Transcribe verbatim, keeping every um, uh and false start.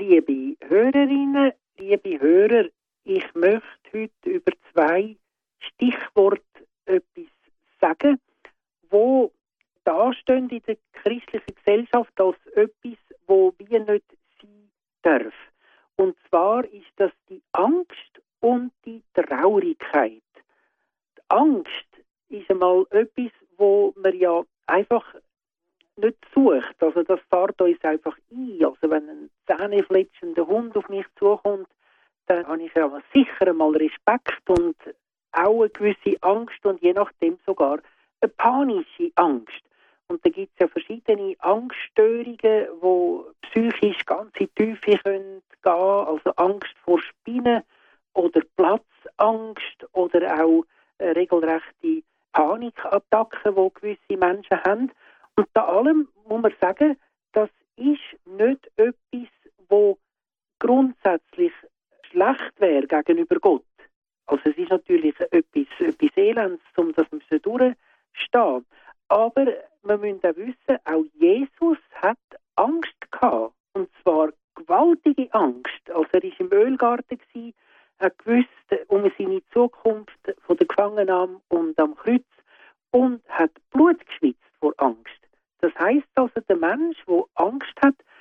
Liebe Hörerinnen, liebe Hörer, ich möchte heute über zwei Stichworte etwas sagen, wo dastehen in der christlichen Gesellschaft als etwas, wo wir nicht sein dürfen. Und zwar ist das die Angst und die Traurigkeit. Die Angst ist einmal etwas, wo man ja einfach nicht sucht. Also das fährt uns einfach ein. Also wenn ein zähnefletschender Hund auf mich zukommt, dann habe ich ja sicher einmal Respekt und auch eine gewisse Angst und je nachdem sogar eine panische Angst. Und da gibt es ja verschiedene Angststörungen, die psychisch ganz in die Tiefe können gehen, also Angst vor Spinnen oder Platzangst oder auch äh, regelrechte Panikattacken, die gewisse Menschen haben. Und bei allem muss man sagen, das ist nicht etwas, wo grundsätzlich schlecht wäre gegenüber Gott. Also es ist natürlich etwas, etwas Elends, um das wir durchstehen. Aber wir müssen auch wissen, auch Jesus hat Angst gehabt. Und zwar gewaltige Angst. Also er war im Ölgarten, hat gewusst um seine Zukunft von der Gefangennahme und am Kreuz und hat Blut geschwitzt vor Angst. Das heisst also, der Mensch, der Angst hat,